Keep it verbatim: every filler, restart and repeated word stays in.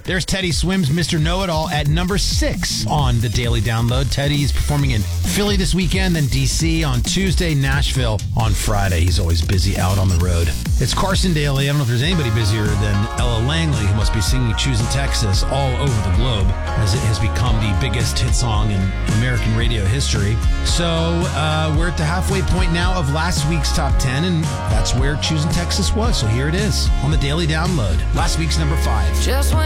There's Teddy Swims, Mister Know-It-All, at number six on the Daily Download. Teddy's performing in Philly this weekend, then D C on Tuesday, Nashville on Friday. He's always busy out on the road. It's Carson Daly. I don't know if there's anybody busier than Ella Langley, who must be singing Choosing Texas all over the globe, as it has become the biggest hit song in American radio history. So uh, we're at the halfway point now of last week's top ten, and that's where Choosing Texas was. So here it is on the Daily Download. Last week's number five. Just when